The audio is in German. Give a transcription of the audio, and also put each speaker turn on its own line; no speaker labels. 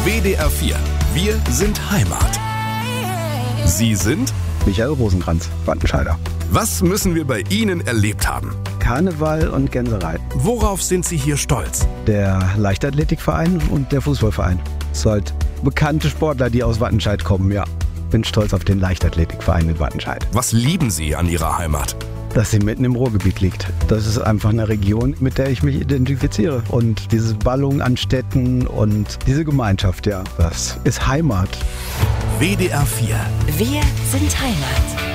WDR 4. Wir sind Heimat. Sie sind
Michael Rosenkranz, Wattenscheider.
Was müssen wir bei Ihnen erlebt haben?
Karneval und Gänsereiten.
Worauf sind Sie hier stolz?
Der Leichtathletikverein und der Fußballverein. Es sind halt bekannte Sportler, die aus Wattenscheid kommen, ja. Bin stolz auf den Leichtathletikverein in Wattenscheid.
Was lieben Sie an Ihrer Heimat?
Dass sie mitten im Ruhrgebiet liegt. Das ist einfach eine Region, mit der ich mich identifiziere. Und diese Ballung an Städten und diese Gemeinschaft, ja, das ist Heimat.
WDR 4.
Wir sind Heimat.